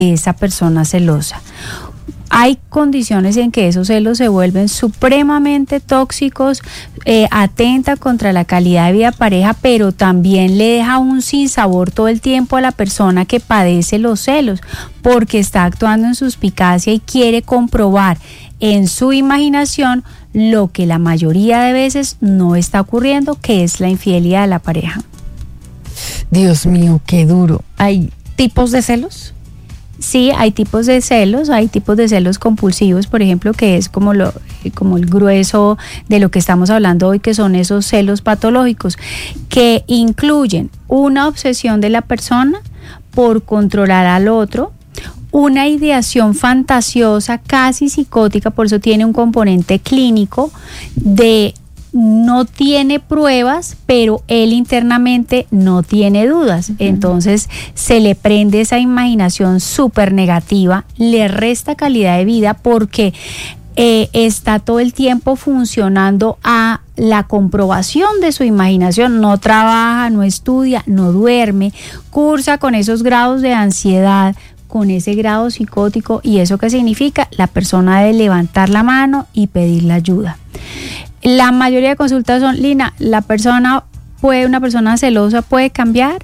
esa persona celosa. Hay condiciones en que esos celos se vuelven supremamente tóxicos, atenta contra la calidad de vida de pareja, pero también le deja un sinsabor todo el tiempo a la persona que padece los celos, porque está actuando en suspicacia y quiere comprobar en su imaginación lo que la mayoría de veces no está ocurriendo, que es la infidelidad de la pareja. Dios mío, qué duro. ¿Hay tipos de celos? Sí, hay tipos de celos compulsivos, por ejemplo, que es como el grueso de lo que estamos hablando hoy, que son esos celos patológicos, que incluyen una obsesión de la persona por controlar al otro, una ideación fantasiosa, casi psicótica, por eso tiene un componente clínico de no tiene pruebas, pero él internamente no tiene dudas. Entonces se le prende esa imaginación súper negativa, le resta calidad de vida porque está todo el tiempo funcionando a la comprobación de su imaginación. No trabaja, no estudia, no duerme, cursa con esos grados de ansiedad, con ese grado psicótico. ¿Y eso qué significa? La persona debe levantar la mano y pedir la ayuda. La mayoría de consultas son, Lina, una persona celosa puede cambiar.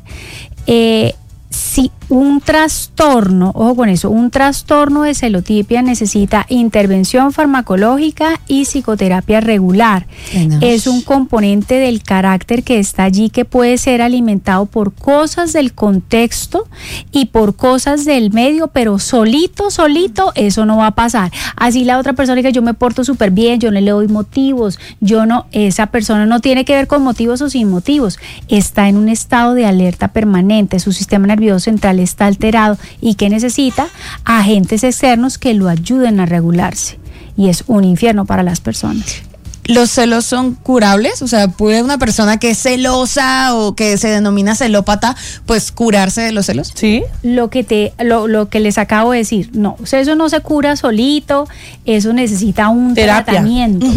Si un trastorno, ojo con eso, un trastorno de celotipia necesita intervención farmacológica y psicoterapia regular. Es un componente del carácter que está allí, que puede ser alimentado por cosas del contexto y por cosas del medio, pero solito eso no va a pasar. Así la otra persona diga, yo me porto súper bien, yo no le doy motivos, esa persona no tiene que ver con motivos o sin motivos, está en un estado de alerta permanente, su sistema nervioso central está alterado y que necesita agentes externos que lo ayuden a regularse, y es un infierno para las personas. ¿Los celos son curables? O sea, ¿puede una persona que es celosa o que se denomina celópata, pues curarse de los celos? Sí. Lo que les acabo de decir, no, o sea, eso no se cura solito, eso necesita un tratamiento,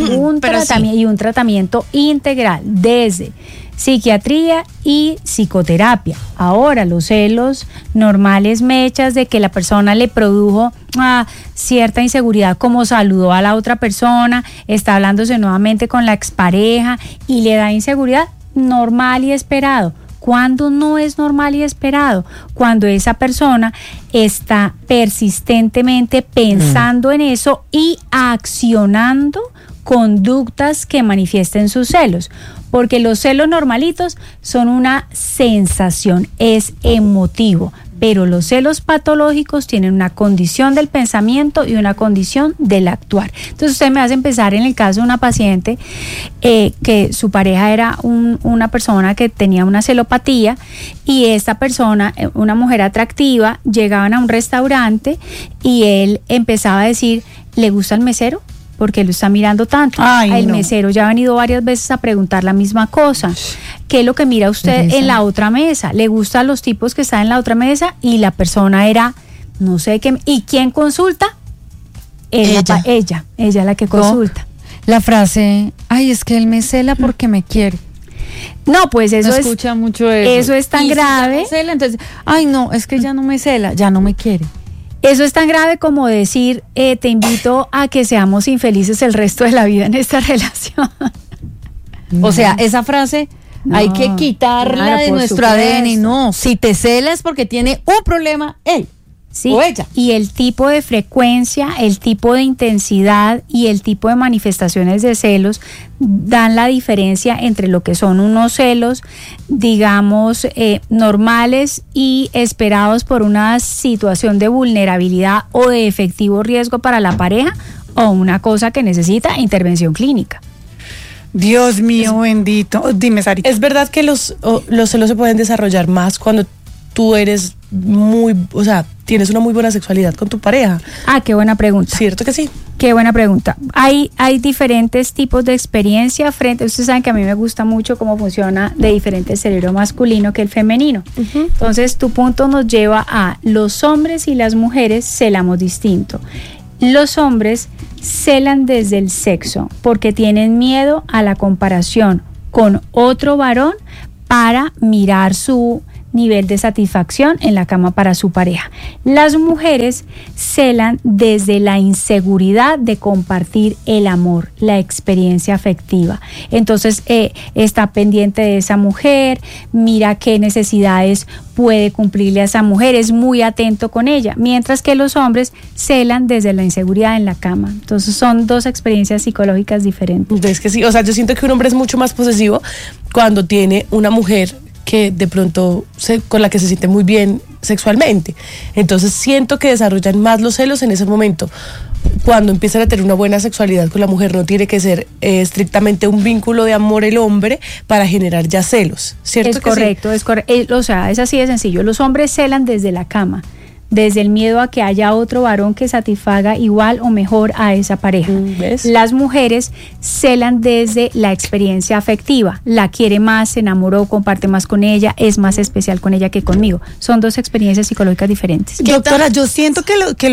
y un tratamiento integral desde psiquiatría y psicoterapia. Ahora, los celos normales, mechas de que la persona le produjo cierta inseguridad, como saludó a la otra persona, está hablándose nuevamente con la expareja y le da inseguridad, normal y esperado. ¿Cuándo no es normal y esperado? Cuando esa persona está persistentemente pensando en eso y accionando conductas que manifiesten sus celos, porque los celos normalitos son una sensación, es emotivo, pero los celos patológicos tienen una condición del pensamiento y una condición del actuar. Entonces usted me hace empezar en el caso de una paciente que su pareja era una persona que tenía una celopatía, y esta persona, una mujer atractiva, llegaban a un restaurante y él empezaba a decir, ¿le gusta el mesero? Porque lo está mirando tanto. Mesero ya ha venido varias veces a preguntar la misma cosa. ¿Qué es lo que mira usted en la otra mesa? ¿Le gustan los tipos que están en la otra mesa? Y la persona era, no sé qué. ¿Y quién consulta? Ella la que consulta. La frase, es que él me cela porque me quiere. No, pues eso escucha mucho eso. Eso es tan grave. Si cela, entonces, es que ya no me cela, ya no me quiere. Eso es tan grave como decir, te invito a que seamos infelices el resto de la vida en esta relación. O sea, esa frase hay que quitarla de nuestro ADN. No, si te cela es porque tiene un problema él. Sí, o ella. Y el tipo de frecuencia, el tipo de intensidad y el tipo de manifestaciones de celos dan la diferencia entre lo que son unos celos, digamos, normales y esperados por una situación de vulnerabilidad o de efectivo riesgo para la pareja, o una cosa que necesita intervención clínica. Dios mío, bendito. Dime, Sarita. ¿Es verdad que los celos se pueden desarrollar más cuando tú eres tienes una muy buena sexualidad con tu pareja? Qué buena pregunta. ¿Cierto que sí? Qué buena pregunta. Hay diferentes tipos de experiencia ustedes saben que a mí me gusta mucho cómo funciona de diferente el cerebro masculino que el femenino. Uh-huh. Entonces, tu punto nos lleva a los hombres y las mujeres celamos distinto. Los hombres celan desde el sexo porque tienen miedo a la comparación con otro varón para mirar su nivel de satisfacción en la cama para su pareja. Las mujeres celan desde la inseguridad de compartir el amor, la experiencia afectiva. Entonces está pendiente de esa mujer, mira qué necesidades puede cumplirle a esa mujer, es muy atento con ella, mientras que los hombres celan desde la inseguridad en la cama. Entonces son dos experiencias psicológicas diferentes. Es que sí, o sea, yo siento que un hombre es mucho más posesivo cuando tiene una mujer que de pronto con la que se siente muy bien sexualmente. Entonces siento que desarrollan más los celos en ese momento. Cuando empiezan a tener una buena sexualidad con la mujer, no tiene que ser estrictamente un vínculo de amor el hombre para generar ya celos, ¿cierto? Es correcto, sí? Es correcto. O sea, es así de sencillo. Los hombres celan desde la cama, desde el miedo a que haya otro varón que satisfaga igual o mejor a esa pareja. ¿Ves? Las mujeres celan desde la experiencia afectiva, la quiere más, se enamoró, comparte más con ella, es más especial con ella que conmigo. Son dos experiencias psicológicas diferentes. Doctora, yo siento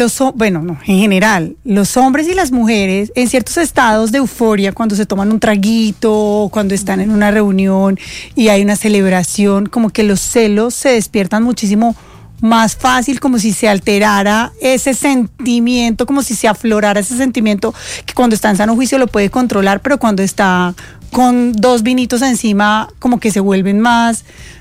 en general, los hombres y las mujeres en ciertos estados de euforia, cuando se toman un traguito, cuando están en una reunión y hay una celebración, como que los celos se despiertan muchísimo más fácil, como si se alterara ese sentimiento, como si se aflorara ese sentimiento que cuando está en sano juicio lo puede controlar, pero cuando está con 2 vinitos encima como que se vuelven más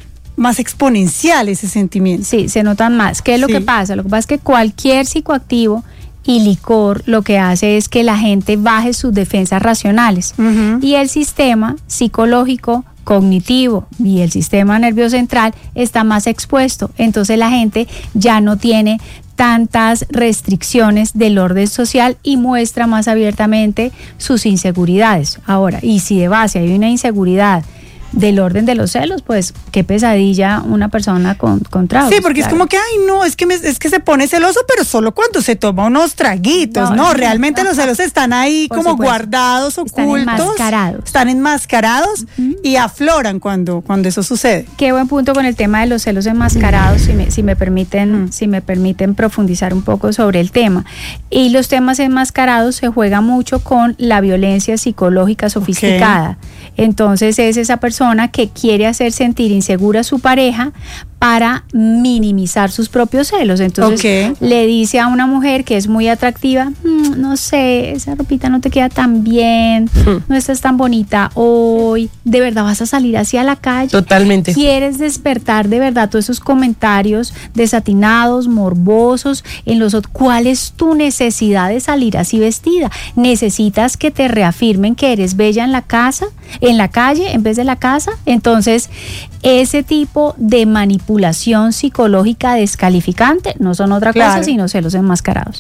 exponencial ese sentimiento. Sí, se notan más. ¿Qué es lo que pasa? Lo que pasa es que cualquier psicoactivo y licor lo que hace es que la gente baje sus defensas racionales y el sistema psicológico cognitivo y el sistema nervioso central está más expuesto, entonces la gente ya no tiene tantas restricciones del orden social y muestra más abiertamente sus inseguridades. Ahora, y si de base hay una inseguridad del orden de los celos, pues qué pesadilla una persona con tragos. Sí, porque claro, es como que, ay, no, es que se pone celoso, pero solo cuando se toma unos traguitos, ¿no? Realmente los celos están ahí como supuesto, guardados, ocultos. Están enmascarados y afloran cuando eso sucede. Qué buen punto con el tema de los celos enmascarados, si me permiten profundizar un poco sobre el tema. Y los temas enmascarados se juega mucho con la violencia psicológica sofisticada. Entonces es esa persona que quiere hacer sentir insegura a su pareja para minimizar sus propios celos. Entonces le dice a una mujer que es muy atractiva, no sé, esa ropita no te queda tan bien, no estás tan bonita hoy, ¿de verdad vas a salir así a la calle? Totalmente. ¿Quieres despertar de verdad todos esos comentarios desatinados, morbosos en los otros? ¿Cuál es tu necesidad de salir así vestida? ¿Necesitas que te reafirmen que eres bella en la casa, en la calle, en vez de la casa? Entonces, ese tipo de manipulación psicológica descalificante no son otra cosa sino celos enmascarados.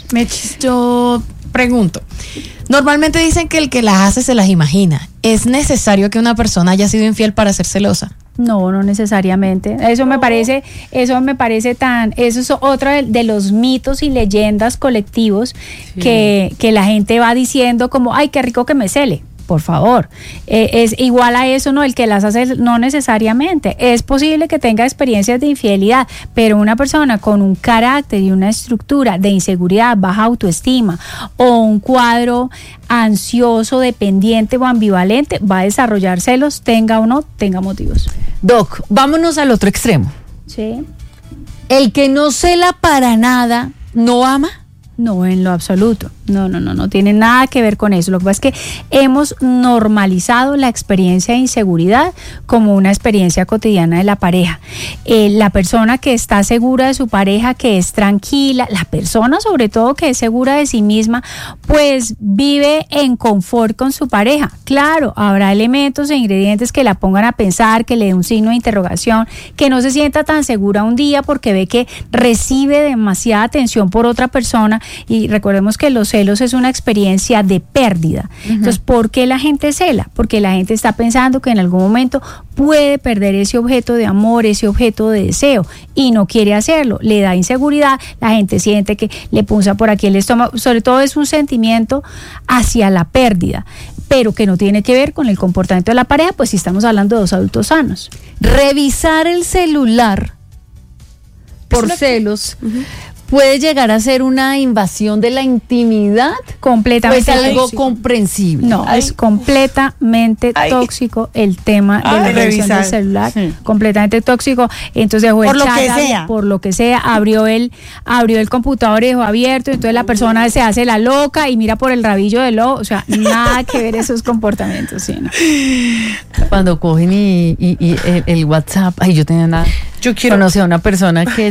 Yo pregunto, normalmente dicen que el que las hace se las imagina. ¿Es necesario que una persona haya sido infiel para ser celosa? No, no necesariamente. Eso me parece eso es otro de los mitos y leyendas colectivos que la gente va diciendo como, ay, qué rico que me cele. Por favor, es igual a eso, ¿no? El que las hace, no necesariamente. Es posible que tenga experiencias de infidelidad, pero una persona con un carácter y una estructura de inseguridad, baja autoestima o un cuadro ansioso, dependiente o ambivalente, va a desarrollar celos, tenga o no tenga motivos. Doc, vámonos al otro extremo. Sí. El que no cela para nada, ¿no ama? No, en lo absoluto. No tiene nada que ver con eso. Lo que pasa es que hemos normalizado la experiencia de inseguridad como una experiencia cotidiana de la pareja. La persona que está segura de su pareja, que es tranquila, la persona sobre todo que es segura de sí misma, pues vive en confort con su pareja. Claro, habrá elementos e ingredientes que la pongan a pensar, que le dé un signo de interrogación, que no se sienta tan segura un día porque ve que recibe demasiada atención por otra persona, y recordemos que los celos es una experiencia de pérdida. Entonces, ¿por qué la gente cela? Porque la gente está pensando que en algún momento puede perder ese objeto de amor, ese objeto de deseo, y no quiere hacerlo. Le da inseguridad, la gente siente que le punza por aquí el estómago, sobre todo es un sentimiento hacia la pérdida, pero que no tiene que ver con el comportamiento de la pareja, pues si estamos hablando de 2 adultos sanos. Revisar el celular por celos puede llegar a ser una invasión de la intimidad, completamente pues algo tóxico. comprensible. No, es completamente tóxico el tema de la revisión del celular, completamente tóxico. Entonces dejó Por el lo chat, que sea. por lo que sea, abrió el computador y dejó abierto, entonces la persona se hace la loca y mira por el rabillo del ojo, o sea, nada que ver esos comportamientos, sí, ¿no? Cuando cogen y el WhatsApp, yo conocí a una persona que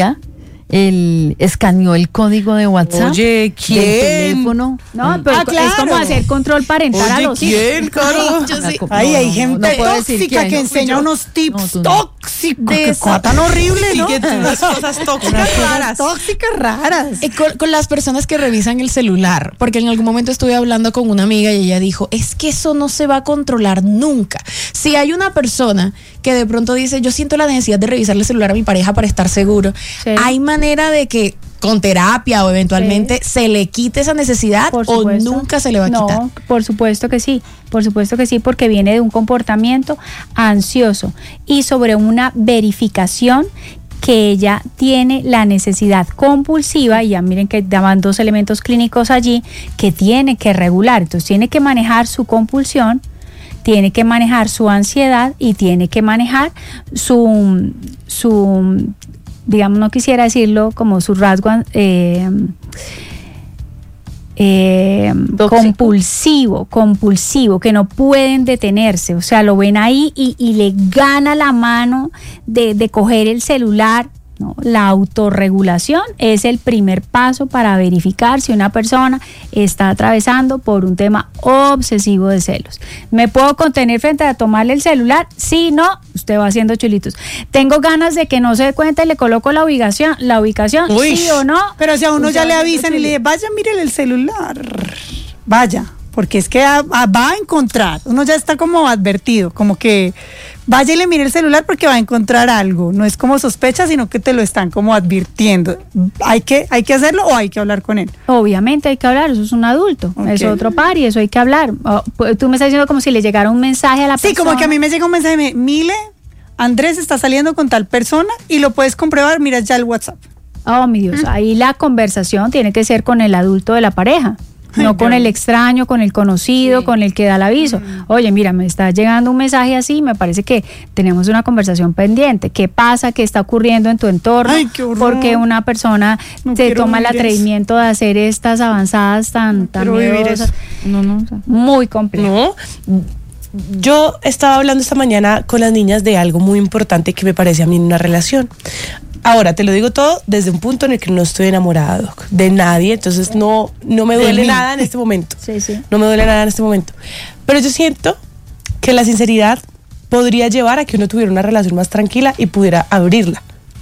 escaneó el código de WhatsApp. Oye, ¿quién? Del teléfono. No, pero claro. es como hacer control parental a los hijos. ¿Quién, Caro? Ay, hay gente no puedo decir tóxica quién. que enseña unos tips No, tú no. tóxicos. Qué cosa tan horrible, Y ¿no? que unas cosas tóxicas raras. Tóxicas raras. Con las personas que revisan el celular, porque en algún momento estuve hablando con una amiga y ella dijo, es que eso no se va a controlar nunca. Si hay una persona que de pronto dice, yo siento la necesidad de revisarle el celular a mi pareja para estar seguro, Sí. hay manera de que con terapia o eventualmente se le quite esa necesidad Por o supuesto. nunca se le va a quitar. No, por supuesto que sí, porque viene de un comportamiento ansioso y sobre una verificación que ella tiene la necesidad compulsiva, y ya miren que daban 2 elementos clínicos allí, que tiene que regular. Entonces tiene que manejar su compulsión, tiene que manejar su ansiedad y tiene que manejar su digamos, no quisiera decirlo como su rasgo compulsivo, que no pueden detenerse, o sea, lo ven ahí y le gana la mano de coger el celular. No, la autorregulación es el primer paso para verificar si una persona está atravesando por un tema obsesivo de celos. ¿Me puedo contener frente a tomarle el celular? Sí, no, usted va haciendo chulitos. ¿Tengo ganas de que no se dé cuenta y le coloco la ubicación? Uy. ¿Sí o no? Pero si a uno Usted ya le va haciendo avisan y le chulitos. dicen, vaya, mírele el celular. Vaya, porque es que va a encontrar. Uno ya está como advertido, como que vaya y le mire el celular porque va a encontrar algo. No es como sospecha, sino que te lo están como advirtiendo. ¿Hay que hacerlo o hay que hablar con él? Obviamente hay que hablar, eso es un adulto, Ok. es otro par y eso hay que hablar. Tú me estás diciendo como si le llegara un mensaje a la Sí, persona. como que a mí me llega un mensaje, Mile, Andrés está saliendo con tal persona y lo puedes comprobar, mira ya el WhatsApp. Oh, mi Dios, ahí la conversación tiene que ser con el adulto de la pareja. No con el extraño, con el conocido, con el que da el aviso. Oye, mira, me está llegando un mensaje así, me parece que tenemos una conversación pendiente. ¿Qué pasa? ¿Qué está ocurriendo en tu entorno? Ay, qué horror. Porque una persona No se quiero toma el vivir atrevimiento de hacer estas avanzadas tan quiero vivir miedosas? eso. No, o sea, muy complejo. No. Yo estaba hablando esta mañana con las niñas de algo muy importante que me parece a mí en una relación. Ahora, te lo digo todo desde un punto en el que no estoy enamorada de nadie, entonces no me duele nada en este momento. Sí, sí. No me duele nada en este momento. Pero yo siento que la sinceridad podría llevar a que uno tuviera una relación más tranquila y pudiera abrirla.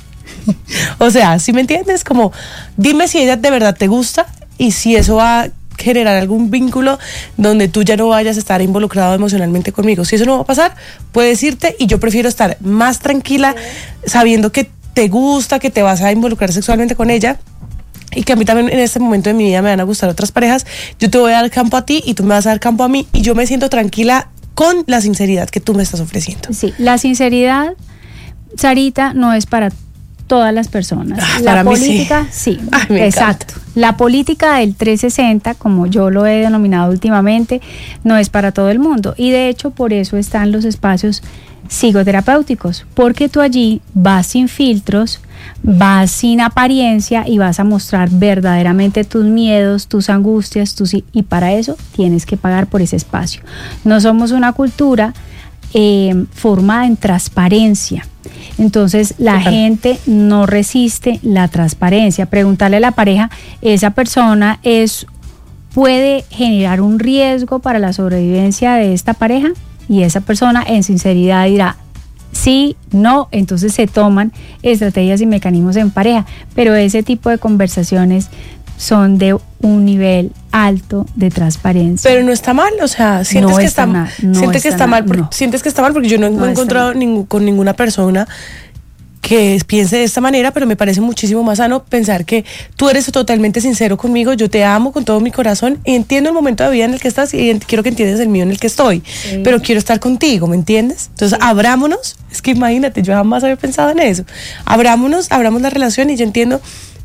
O sea, ¿sí me entiendes? Como, dime si ella de verdad te gusta y si eso va a generar algún vínculo donde tú ya no vayas a estar involucrado emocionalmente conmigo. Si eso no va a pasar, puedes irte y yo prefiero estar más tranquila sabiendo que te gusta, que te vas a involucrar sexualmente con ella y que a mí también en este momento de mi vida me van a gustar otras parejas. Yo te voy a dar campo a ti y tú me vas a dar campo a mí y yo me siento tranquila con la sinceridad que tú me estás ofreciendo. Sí, la sinceridad, Sarita, no es para todas las personas. La para mí política, sí, Ay, me exacto. La política del 360, como yo lo he denominado últimamente, no es para todo el mundo. Y de hecho, por eso están los espacios psicoterapéuticos, porque tú allí vas sin filtros, vas sin apariencia y vas a mostrar verdaderamente tus miedos, tus angustias, y para eso tienes que pagar por ese espacio. No somos una cultura formada en transparencia. Entonces la gente no resiste la transparencia. Preguntarle a la pareja, ¿esa persona puede generar un riesgo para la sobrevivencia de esta pareja? Y esa persona en sinceridad dirá sí, no, entonces se toman estrategias y mecanismos en pareja, pero ese tipo de conversaciones son de un nivel alto de transparencia. Pero no está mal, o sea, sientes No que está está mal, no sientes que está está mal, mal, no. sientes que está mal porque yo no No he está encontrado con ninguna persona que piense de esta manera, pero me parece muchísimo más sano pensar que tú eres totalmente sincero conmigo, yo te amo con todo mi corazón y entiendo el momento de vida en el que estás y quiero que entiendas el mío en el que estoy, pero quiero estar contigo, ¿me entiendes? Entonces, abrámonos, es que imagínate, yo jamás había pensado en eso, abramos la relación y yo entiendo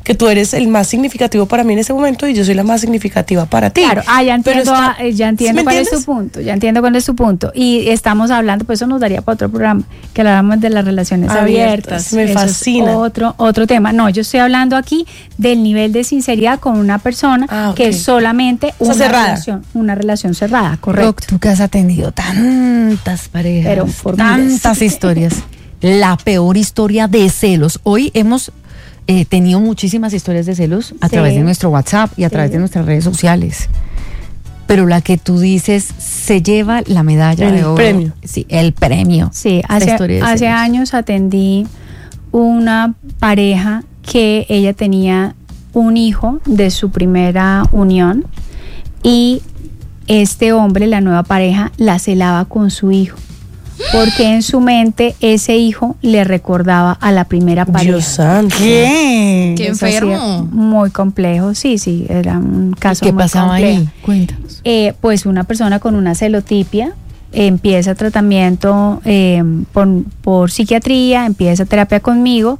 que tú eres el más significativo para mí en ese momento y yo soy la más significativa para ti. Claro, ya entiendo cuál es tu punto, ya entiendo cuál es tu punto. Y estamos hablando, pues eso nos daría para otro programa, que hablamos de las relaciones abiertas. Me fascina. Otro tema. No, yo estoy hablando aquí del nivel de sinceridad con una persona que es solamente una relación cerrada, correcto. Tú que has atendido tantas parejas, pero tantas historias. La peor historia de celos. Hoy hemos tenido muchísimas historias de celos a través de nuestro WhatsApp y a través de nuestras redes sociales. Pero la que tú dices se lleva la medalla de oro. Premio. Sí, el premio. Sí, hace años atendí una pareja que ella tenía un hijo de su primera unión y este hombre, la nueva pareja, la celaba con su hijo. Porque en su mente ese hijo le recordaba a la primera pareja. Dios santo. Qué enfermo. Muy complejo, sí, era un caso muy complejo. ¿Qué pasaba ahí? Cuéntanos. Pues una persona con una celotipia empieza tratamiento por psiquiatría, empieza terapia conmigo,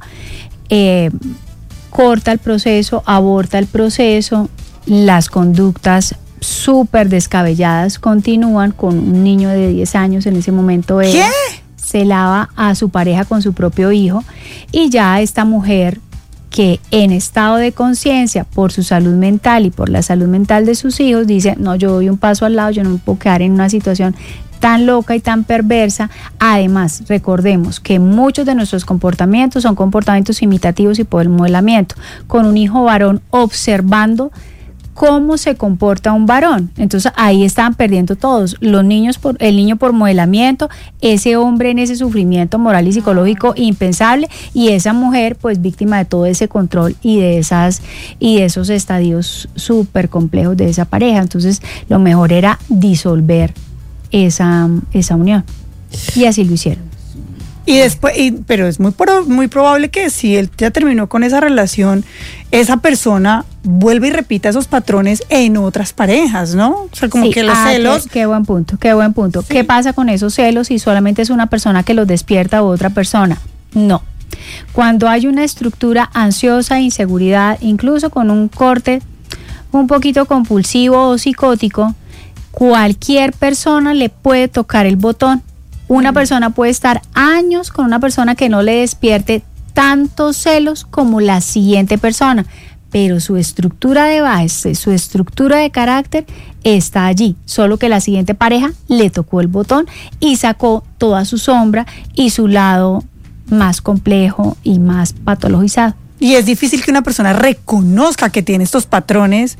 corta el proceso, aborta el proceso, las conductas súper descabelladas continúan con un niño de 10 años en ese momento. ¿Qué? Celaba a su pareja con su propio hijo y ya esta mujer que en estado de conciencia por su salud mental y por la salud mental de sus hijos dice, no, yo doy un paso al lado, yo no me puedo quedar en una situación tan loca y tan perversa. Además, recordemos que muchos de nuestros comportamientos son comportamientos imitativos y por el modelamiento, con un hijo varón observando cómo se comporta un varón. Entonces ahí están perdiendo todos, los niños el niño por modelamiento, ese hombre en ese sufrimiento moral y psicológico impensable, y esa mujer pues víctima de todo ese control y de esos estadios súper complejos de esa pareja. Entonces lo mejor era disolver esa unión y así lo hicieron. Y después, pero es muy probable que si él ya terminó con esa relación, esa persona vuelve y repita esos patrones en otras parejas, ¿no? O sea, como que los celos. Qué buen punto. Sí. ¿Qué pasa con esos celos si solamente es una persona que los despierta u otra persona? No. Cuando hay una estructura ansiosa, inseguridad, incluso con un corte un poquito compulsivo o psicótico, cualquier persona le puede tocar el botón. Una persona puede estar años con una persona que no le despierte tantos celos como la siguiente persona, pero su estructura de base, su estructura de carácter está allí, solo que la siguiente pareja le tocó el botón y sacó toda su sombra y su lado más complejo y más patologizado. Y es difícil que una persona reconozca que tiene estos patrones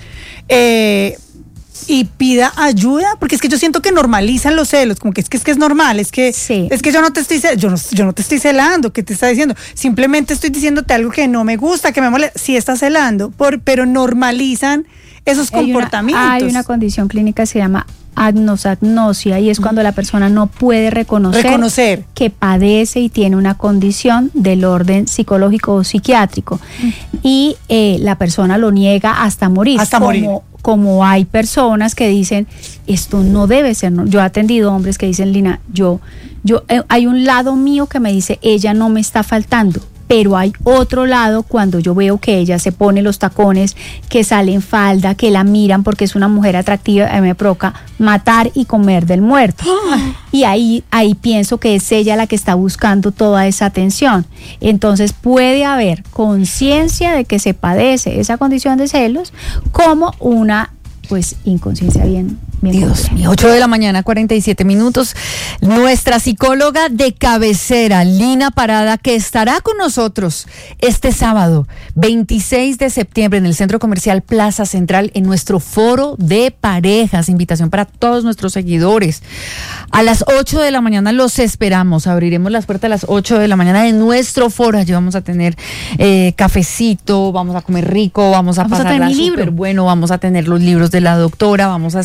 y pida ayuda, porque es que yo siento que normalizan los celos, como que es normal, es que yo no te estoy yo no te estoy celando, ¿qué te está diciendo? Simplemente estoy diciéndote algo que no me gusta, que me molesta. Sí estás celando, pero normalizan esos comportamientos. Hay una condición clínica que se llama agnosia, y es cuando la persona no puede reconocer que padece y tiene una condición del orden psicológico o psiquiátrico, y la persona lo niega hasta morir. Como hay personas que dicen, esto no debe ser, ¿no? Yo he atendido hombres que dicen, Lina, hay un lado mío que me dice, ella no me está faltando, pero hay otro lado cuando yo veo que ella se pone los tacones, que sale en falda, que la miran porque es una mujer atractiva, me provoca matar y comer del muerto. Y ahí pienso que es ella la que está buscando toda esa atención. Entonces puede haber conciencia de que se padece esa condición de celos como una inconsciencia bien Dios mío, 8 de la mañana, 47 minutos. Nuestra psicóloga de cabecera, Lina Parada, que estará con nosotros este sábado, 26 de septiembre, en el Centro Comercial Plaza Central, en nuestro foro de parejas. Invitación para todos nuestros seguidores. A las 8 de la mañana los esperamos. Abriremos las puertas a las 8 de la mañana de nuestro foro. Allí vamos a tener cafecito, vamos a comer rico, vamos a pasarla súper bueno, vamos a tener los libros de la doctora, vamos a estar con nuestra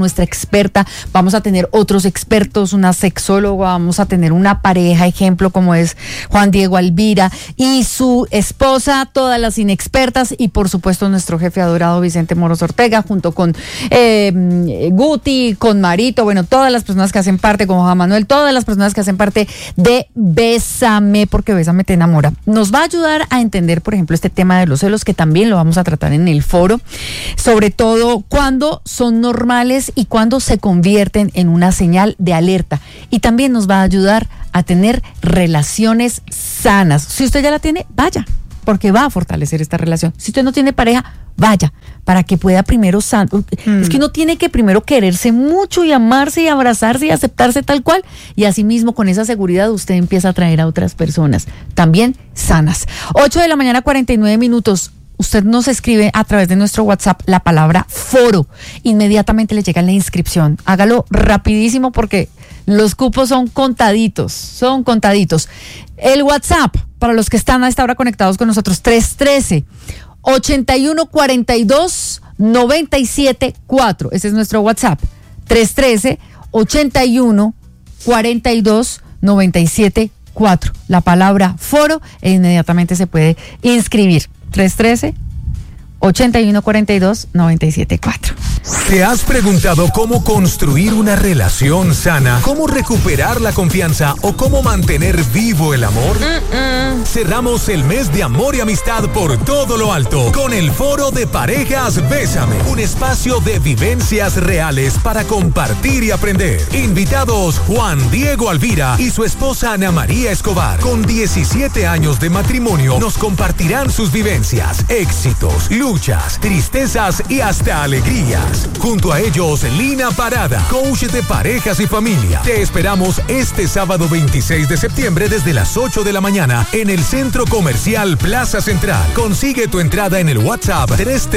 nuestra experta, vamos a tener otros expertos, una sexóloga, vamos a tener una pareja ejemplo como es Juan Diego Alvira y su esposa, todas las inexpertas y por supuesto nuestro jefe adorado Vicente Moros Ortega junto con Guti, con Marito, bueno, todas las personas que hacen parte, con Juan Manuel, todas las personas que hacen parte de Bésame, porque Bésame te enamora. Nos va a ayudar a entender, por ejemplo, este tema de los celos, que también lo vamos a tratar en el foro, sobre todo cuándo son normales y cuándo se convierten en una señal de alerta. Y también nos va a ayudar a tener relaciones sanas. Si usted ya la tiene, vaya, porque va a fortalecer esta relación. Si usted no tiene pareja, vaya, para que pueda primero es que uno tiene que primero quererse mucho y amarse y abrazarse y aceptarse tal cual, y así mismo con esa seguridad usted empieza a atraer a otras personas también sanas. 8:49 a.m. Usted nos escribe a través de nuestro WhatsApp la palabra foro, inmediatamente le llega la inscripción. Hágalo rapidísimo porque los cupos son contaditos. El WhatsApp, para los que están a esta hora conectados con nosotros, 313-8142-974. Ese es nuestro WhatsApp. 313-8142-974. La palabra foro e inmediatamente se puede inscribir. 313-8142-974. ¿Te has preguntado cómo construir una relación sana? ¿Cómo recuperar la confianza? ¿O cómo mantener vivo el amor? Cerramos el mes de amor y amistad por todo lo alto con el Foro de Parejas Bésame, un espacio de vivencias reales para compartir y aprender. Invitados Juan Diego Alvira y su esposa Ana María Escobar. Con 17 años de matrimonio nos compartirán sus vivencias, éxitos, luchas, tristezas y hasta alegrías. Junto a ellos, Lina Parada, coach de parejas y familia. Te esperamos este sábado 26 de septiembre desde las 8 de la mañana en el Centro Comercial Plaza Central. Consigue tu entrada en el WhatsApp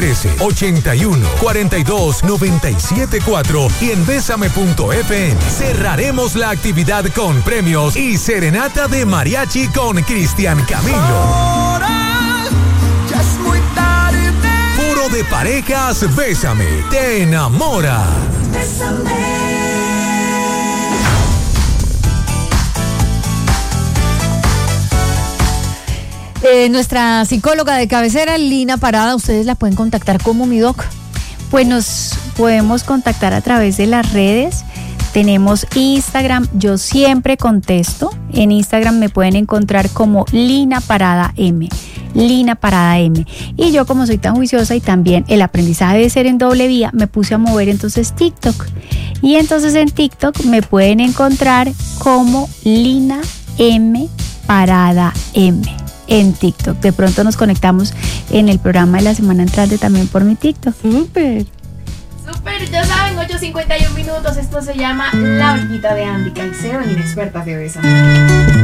313-8142-974 y en besame.fm. Cerraremos la actividad con premios y serenata de mariachi con Cristian Camilo. Foro de Parejas Bésame, te enamora. Nuestra psicóloga de cabecera, Lina Parada, ustedes la pueden contactar como mi doc. Pues nos podemos contactar a través de las redes. Tenemos Instagram, yo siempre contesto. En Instagram me pueden encontrar como Lina Parada M. Lina Parada M. Y yo, como soy tan juiciosa y también el aprendizaje debe ser en doble vía, me puse a mover entonces TikTok. Y entonces en TikTok me pueden encontrar como Lina M Parada M. En TikTok. De pronto nos conectamos en el programa de la semana entrante también por mi TikTok. Súper, ya saben, 8:51. Esto se llama La Horquita de Andy Caicedo en Inexpertas de Bésame.